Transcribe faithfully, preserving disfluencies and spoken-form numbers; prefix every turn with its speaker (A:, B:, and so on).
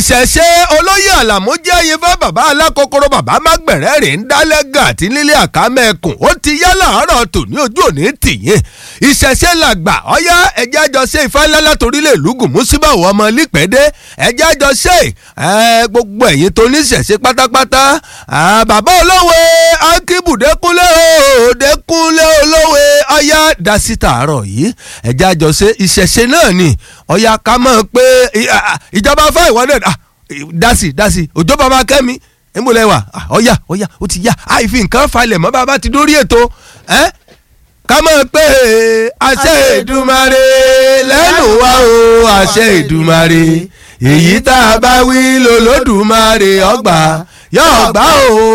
A: ìṣẹ̀ṣe olóyè àlàmú jẹ́ ayẹfẹ́ bàbá alákòókòrò bàbá mágbẹ̀rẹ́ rè ń dálẹ́gà àti nílé àkámẹ́kùn ó ti yá láàárọ̀ tò ní ojú òní tìyẹn ìṣẹ̀ṣe làgbà ọ̀yá ẹ̀jẹ̀ àjọṣe ìfáńlá torílẹ̀ lùgùn mùsíbàwò ọmọ lípẹ́dẹ́ ẹ̀jẹ̀ àjọṣe gbogbo ẹ̀yin tó ní ìṣẹ̀ṣe pátápátá bàbá olówe akíbùdékúnlé òdékúnlé olówe ọ̀yá dasí tààrọ̀ yìí ẹ̀jẹ̀ àjọṣe ìṣẹ̀ṣe náà ni ọ̀yá ká mọ̀ pé ìjọba fáwọn ìwọ́dẹ̀ dasi dasi òjò bàbá kẹ́mi ẹ̀múlẹ̀ wà ọ̀yà ọ̀yà ó ti yá àìfi nǹkan falẹ̀ mọ́ bàbá ti dórí ètò ẹ́ ká mọ̀ pé àṣẹ Èdùmàrè lẹ́nu wa o àṣẹ Èdùmàrè èyí tá a bá wí lọ́lọ́dùmarè ọgbà yóò gbà o.